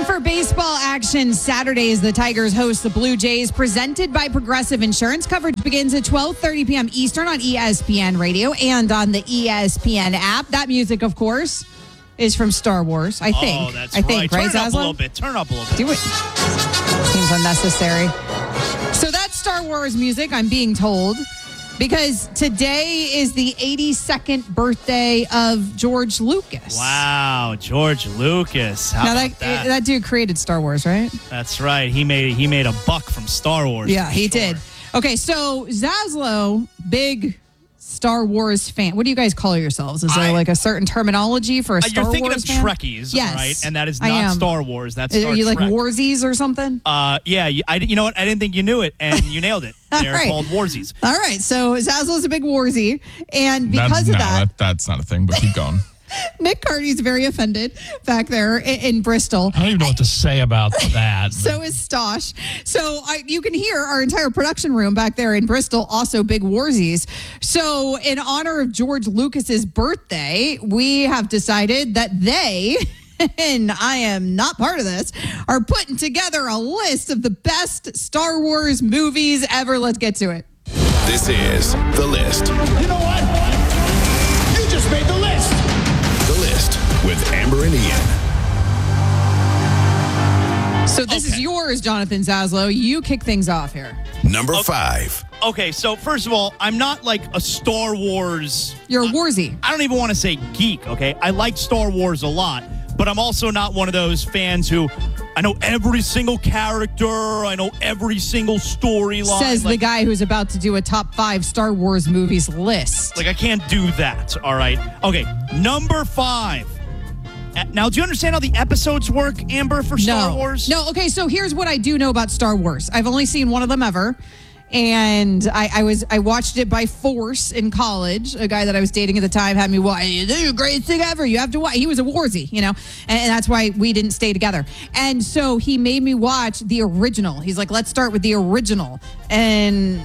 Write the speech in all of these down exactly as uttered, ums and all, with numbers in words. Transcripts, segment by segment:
Time for baseball action. Saturday as the Tigers host the Blue Jays, presented by Progressive Insurance. Coverage begins at twelve thirty p.m. Eastern on E S P N Radio and on the E S P N app. That music, of course, is from Star Wars, I think. Oh, that's I think, right. right, Turn it up Zaslow? a little bit. Turn it up a little bit. Do it. Seems unnecessary. So that's Star Wars music, I'm being told, because today is the eighty-second birthday of George Lucas. Wow, George Lucas. How Now about that, that? that dude created Star Wars, right? That's right. He made he made a buck from Star Wars. Yeah, for he sure. did. Okay, so Zaslow, big Star Wars fan. What do you guys call yourselves? Is there I- like a certain terminology for a Uh, Star You're thinking Wars of fan? Trekkies, Yes, right? And that is I not am. Star Wars. That's Are Star you like Trek. Warsies or something? Uh, yeah, you, I, you know what? I didn't think you knew it, and you nailed it. All They're right. called Warsies. All right, so Zaslow's a big Warsy, and because That's, of no, that, that, that's not a thing, but keep going. Nick Cardy's very offended back there in, in Bristol. I don't even know what to say about that. So is Stosh. So I, you can hear our entire production room back there in Bristol, also big Warsies. So in honor of George Lucas's birthday, we have decided that they, and I am not part of this, are putting together a list of the best Star Wars movies ever. Let's get to it. This is The List. You know what? You just made the list. The List with Amber and Ian. So this Okay. is yours, Jonathan Zaslow. You kick things off here. Number five. Okay, so first of all, I'm not like a Star Wars. You're a Warsy. I don't even want to say geek, okay? I like Star Wars a lot, but I'm also not one of those fans who I know every single character, I know every single storyline. Says the like, guy who's about to do a top five Star Wars movies list. Like, I can't do that, all right? Okay, number five. Uh, Now, do you understand how the episodes work, Amber, for Star no. Wars? No, okay, so here's what I do know about Star Wars. I've only seen one of them ever. And I, I was I watched it by force in college. A guy that I was dating at the time had me watch. This is the greatest thing ever. You have to watch. He was a Warsy, you know, and, and that's why we didn't stay together. And so he made me watch the original. He's like, let's start with the original. And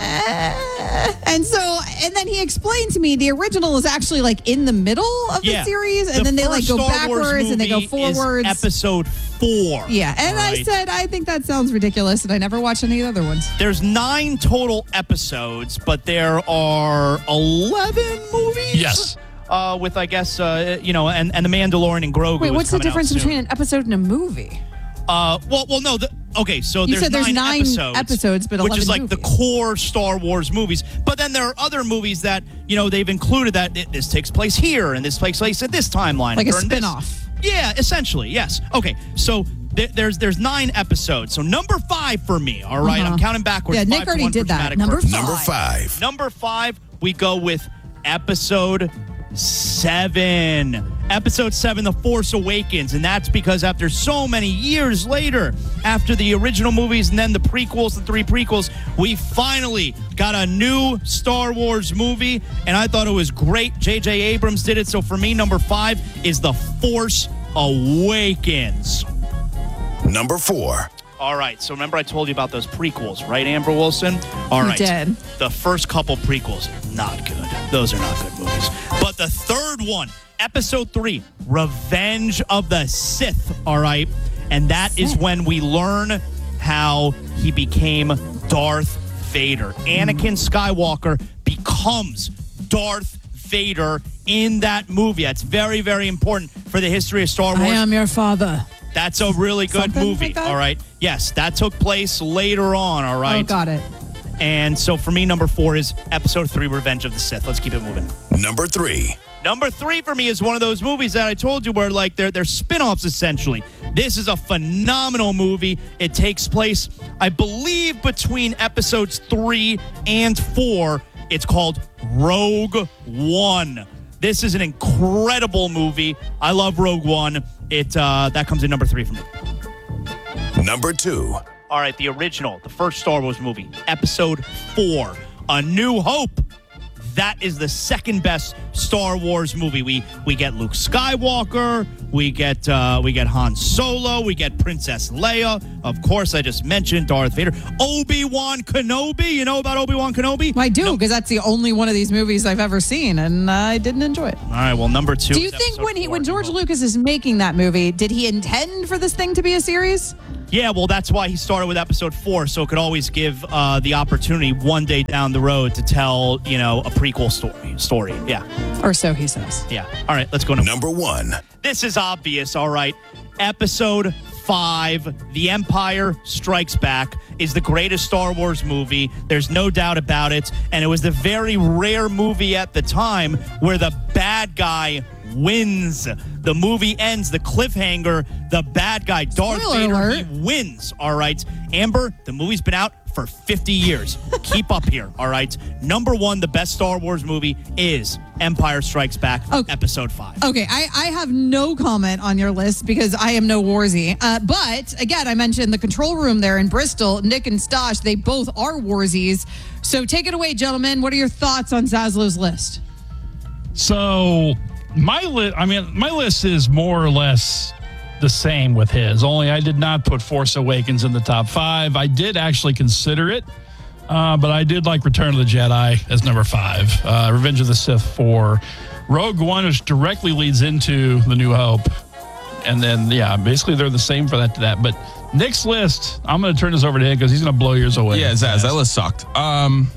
uh, and so and then he explained to me the original is actually like in the middle of Yeah. the series, and The then they like first go Star Wars backwards and they go movie is forwards. episode four. Yeah, and all I right? said I think that sounds ridiculous, and I never watched any of the other ones. There's nine total episodes, but there are eleven movies. Yes. Uh, with, I guess, uh, you know, and, and The Mandalorian and Grogu. Wait, is what's the coming out difference soon. between an episode and a movie? Uh, well, well, no. The, okay, so You there's said there's nine, nine episodes, episodes, but which is eleven like the movies. core Star Wars movies. But then there are other movies that you know they've included that it, this takes place here and this takes place at this timeline, Like a during this- spin-off. Yeah, essentially, yes. Okay, so th- there's there's nine episodes. So number five for me. All right? Uh-huh. I'm counting backwards. Yeah, Nick five to already one for did that. dramatic Number purposes. Number five. Number five, we go with episode seven. Episode seven, The Force Awakens. And that's because after so many years later, after the original movies and then the prequels, the three prequels, we finally got a new Star Wars movie. And I thought it was great. J J Abrams did it. So for me, number five is The Force Awakens. Number four. All right, so remember I told you about those prequels, right, Amber Wilson? All You right. did. The first couple prequels, not good. Those are not good movies. But the third one, episode three, Revenge of the Sith, all right? And that is when we learn how he became Darth Vader. Anakin Skywalker becomes Darth Vader in that movie. That's very, very important for the history of Star Wars. I am your father. That's a really good Something movie, like that? all right? Yes, that took place later on, all right? Oh, got it. And so for me, number four is episode three, Revenge of the Sith. Let's keep it moving. Number three. Number three for me is one of those movies that I told you where, like, they're, they're spin-offs, essentially. This is a phenomenal movie. It takes place, I believe, between episodes three and four. It's called Rogue One. This is an incredible movie. I love Rogue One. It uh, that comes in number three for me. Number two. All right, the original, the first Star Wars movie, episode four, A New Hope. That is the second best Star Wars movie. We we get Luke Skywalker, We get uh, we get Han Solo. We get Princess Leia. Of course, I just mentioned Darth Vader. Obi-Wan Kenobi. You know about Obi-Wan Kenobi? I do, because that's the only one of these movies I've ever seen, and uh, I didn't enjoy it. All right, well, number two. Do you is think episode when he four, when George New Hope. Lucas is making that movie, did he intend for this thing to be a series? Yeah, well, that's why he started with episode four, so it could always give uh, the opportunity one day down the road to tell, you know, a prequel story. Story, yeah, Or so he says. yeah. All right, let's go to Number one. This is obvious, all right. Episode five, The Empire Strikes Back, is the greatest Star Wars movie. There's no doubt about it. And it was the very rare movie at the time where the bad guy wins. The movie ends, the cliffhanger, the bad guy, Darth Spoiler Vader, alert. he wins, all right. Amber, the movie's been out for fifty years. Keep up here, all right. Number one, the best Star Wars movie is Empire Strikes Back, Okay. episode five. Okay, I, I have no comment on your list because I am no warsy. Uh, but again, I mentioned the control room there in Bristol. Nick and Stosh, they both are warsies. So take it away, gentlemen. What are your thoughts on Zaslow's list? So my list, I mean, my list is more or less the same with his. Only I did not put Force Awakens in the top five. I did actually consider it, uh, but I did like Return of the Jedi as number five. Uh, Revenge of the Sith four. Rogue One, which directly leads into The New Hope. And then, yeah, basically they're the same for that to that. But Nick's list, I'm going to turn this over to him because he's going to blow yours away. Yeah, Zaz, that list sucked. Um,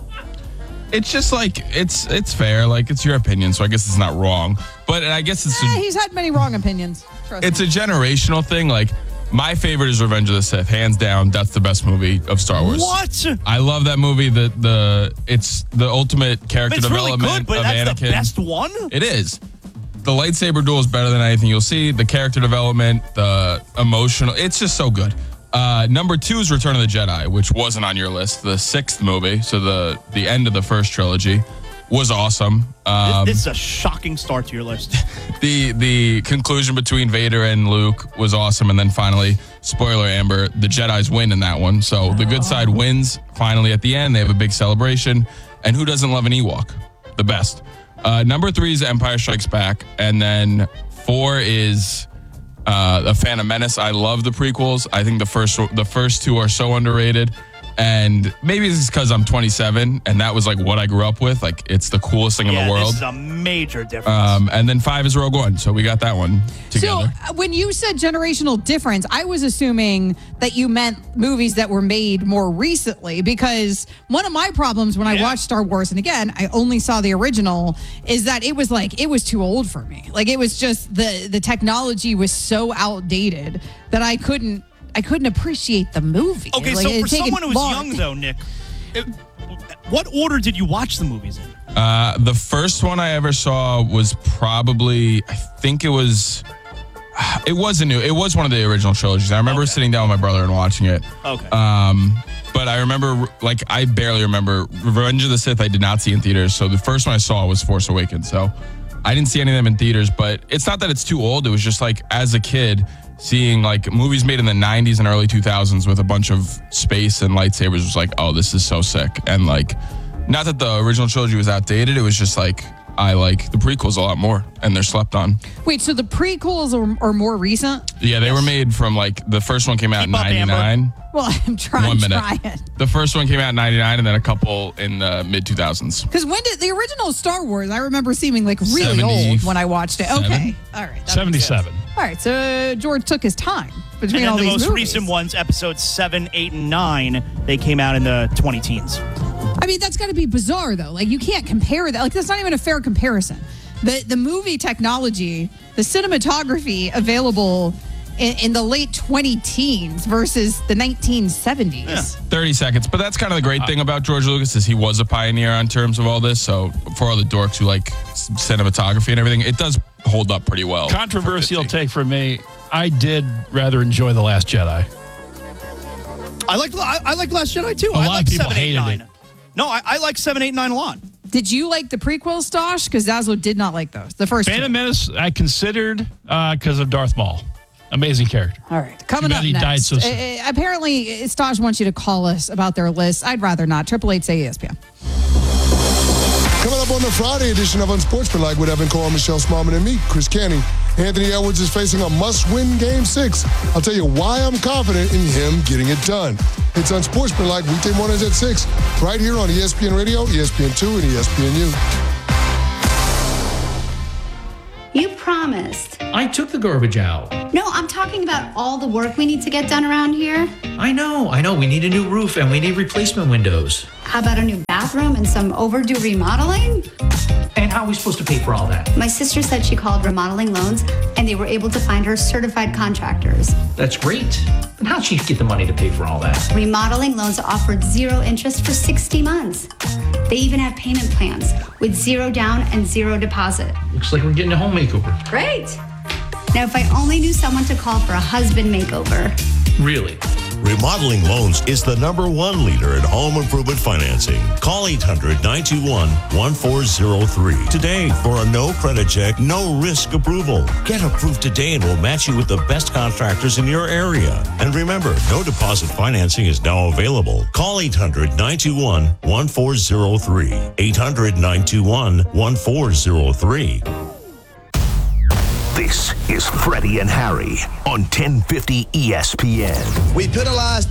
it's just like it's it's fair. Like it's your opinion, so I guess it's not wrong. But I guess it's Eh, a, he's had many wrong opinions. Trust it's me. a generational thing. Like my favorite is Revenge of the Sith, hands down. That's the best movie of Star Wars. What? I love that movie. The the it's the ultimate character It's really development good, but of that's Anakin. the best one? It is. The lightsaber duel is better than anything you'll see. The character development, the emotional, it's just so good. Uh, number two is Return of the Jedi, which wasn't on your list. The sixth movie, so the the end of the first trilogy, was awesome. Um, this, this is a shocking start to your list. the the conclusion between Vader and Luke was awesome, and then finally, spoiler Amber, the Jedis win in that one. So the good side wins finally at the end. They have a big celebration, and who doesn't love an Ewok? The best. Uh, number three is Empire Strikes Back, and then four is uh, The Phantom Menace. I love the prequels. I think the first the first two are so underrated. And maybe it's because I'm twenty-seven and that was like what I grew up with. Like it's the coolest thing in yeah, the world. this is a major difference. Um, and then five is Rogue One. So we got that one together. So uh, when you said generational difference, I was assuming that you meant movies that were made more recently, because one of my problems when I Yeah. watched Star Wars, and again, I only saw the original, is that it was like, it was too old for me. Like it was just, the, the technology was so outdated that I couldn't, I couldn't appreciate the movie. okay, Like, so it'd for taken someone who's long. young, though, Nick, it, what order did you watch the movies in? Uh, the first one I ever saw was probably, I think it was, it was a new, it was one of the original trilogies. I remember Okay. sitting down with my brother and watching it. Okay. Um, but I remember, like, I barely remember Revenge of the Sith. I did not see in theaters. So the first one I saw was Force Awakens. So I didn't see any of them in theaters. But it's not that it's too old. It was just like as a kid seeing like movies made in the nineties and early two thousands with a bunch of space and lightsabers was like, oh, this is so sick. And like, not that the original trilogy was outdated. It was just like, I like the prequels a lot more, and they're slept on. Wait, so the prequels are, are more recent? Yeah, they were made from like the first one came out in Keep up, Amber. ninety-nine. Well, I'm trying, One minute. trying. The first one came out in ninety-nine, and then a couple in the mid two thousands. Because when did the original Star Wars? I remember seeming like really old when I watched it. Okay, all right, that makes seventy-seven. sense. All right, so uh, George took his time between and all then the these most movies. recent ones, episodes seven, eight, and nine, they came out in the twenty teens. I mean, that's got to be bizarre though. Like you can't compare that. Like that's not even a fair comparison. The the movie technology, the cinematography available in, in the late twenty teens versus the nineteen seventies. thirty seconds. But that's kind of the great thing about George Lucas is he was a pioneer on terms of all this. So for all the dorks who like s- cinematography and everything, it does hold up pretty well. Controversial for fifty. take from me. I did rather enjoy The Last Jedi. I like I, I like Last Jedi too. A I lot of like people seven, eight, hated nine. it. No, I, I like seven, eight, nine a lot. Did you like the prequels, Stosh? Because Zaslow did not like those. The first Phantom two. Menace, I considered because of Darth Maul. Amazing character. All right, coming Too up bad he died next. so soon. Uh, apparently, Stosh wants you to call us about their list. I'd rather not. Triple eight say E S P N. Coming up on the Friday edition of Unsportsmanlike with Evan Cole, Michelle Smallman, and me, Chris Canning. Anthony Edwards is facing a must-win Game six. I'll tell you why I'm confident in him getting it done. It's Unsportsmanlike weekday mornings at six, right here on E S P N Radio, E S P N two, and E S P N U. You promised. I took the garbage out. No, I'm talking about all the work we need to get done around here. I know, I know. We need a new roof and we need replacement windows. How about a new bathroom and some overdue remodeling? And how are we supposed to pay for all that? My sister said she called Remodeling Loans and they were able to find her certified contractors. That's great. But how'd she get the money to pay for all that? Remodeling Loans offered zero interest for sixty months. They even have payment plans with zero down and zero deposit. Looks like we're getting a home makeover. Great. Now, if I only knew someone to call for a husband makeover. Really? Remodeling Loans is the number one leader in home improvement financing. Call eight hundred, nine two one, one four zero three today for a no credit check, no risk approval. Get approved today and we'll match you with the best contractors in your area. And remember, no deposit financing is now available. Call eight hundred, nine two one, one four zero three. eight hundred, nine two one, one four zero three. This is Freddie and Harry on ten fifty E S P N. We penalize